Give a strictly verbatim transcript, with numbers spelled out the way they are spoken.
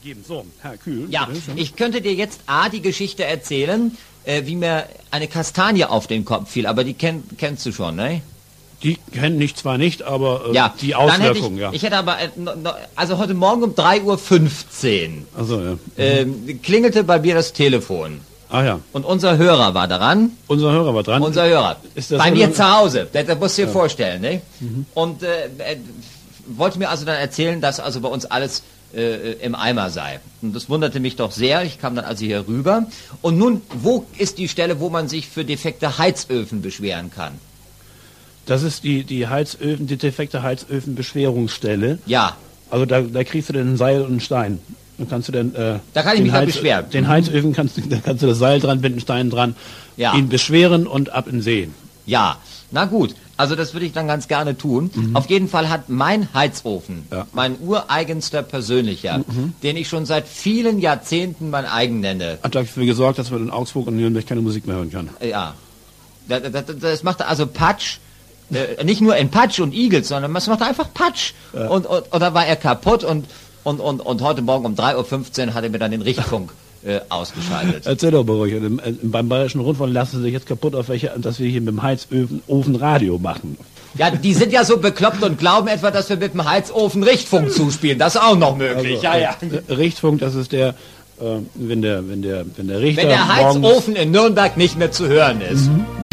geben. So, Herr Kühl. Ja, bitte schön. ich könnte dir jetzt A, die Geschichte erzählen, äh, wie mir eine Kastanie auf den Kopf fiel, aber die kenn, kennst du schon, ne? Die kennen ich zwar nicht, aber äh, Ja, die dann hätte Auswirkungen, ich, ja. ich hätte aber, äh, no, no, also heute Morgen um drei Uhr fünfzehn Also, ja. ähm, klingelte bei mir das Telefon. Ah ja, Und unser Hörer war daran. unser Hörer war dran. Unser Hörer. Ist das Bei so mir lange- zu Hause. Das, das musst du dir vorstellen, ne? Und äh, äh, wollte mir also dann erzählen, dass also bei uns alles äh, im Eimer sei. Und das wunderte mich doch sehr. Ich kam dann also hier rüber. Und nun, wo ist die Stelle, wo man sich für defekte Heizöfen beschweren kann? Das ist die, die Heizöfen, die defekte Heizöfenbeschwerungsstelle. Ja, Also da, da kriegst du dann ein Seil und einen Stein. Dann kannst du dann, äh, Da kann ich den mich dann Heiz- beschweren. Den Heizöfen kannst du, da kannst du das Seil dran binden, Stein dran, Ja. ihn beschweren und ab in See. ja. Na gut, also das würde ich dann ganz gerne tun. Auf jeden Fall hat mein Heizofen, Ja. mein ureigenster persönlicher, den ich schon seit vielen Jahrzehnten mein eigen nenne, Hat dafür gesorgt, dass man in Augsburg und Nürnberg keine Musik mehr hören kann. ja, das, das, das macht also Patsch. Äh, nicht nur in Patsch und Igels, sondern es macht einfach Patsch. Und, und, und da war er kaputt und, und, und, und heute Morgen um drei Uhr fünfzehn hat er mir dann den Richtfunk äh, ausgeschaltet. Erzähl doch mal ruhig. Im- im- Beim Bayerischen Rundfunk lassen sie sich jetzt kaputt, auf welche, dass wir hier mit dem Heizofen Ofen Radio machen. Ja, die sind ja so bekloppt und glauben etwa, dass wir mit dem Heizofen Richtfunk zuspielen. Das ist auch noch möglich. ja, ja. Äh, Richtfunk, das ist der, äh, wenn der, wenn der, wenn der Richter Wenn der morgens- Heizofen in Nürnberg nicht mehr zu hören ist.